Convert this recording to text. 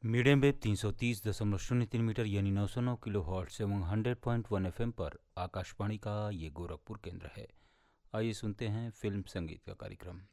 Medium wave 330.03 metre यानी 909 kilo hertz एवं 100.1 FM पर आकाशवाणी का ये गोरखपुर केंद्र है। आइए सुनते हैं फिल्म संगीत का कार्यक्रम।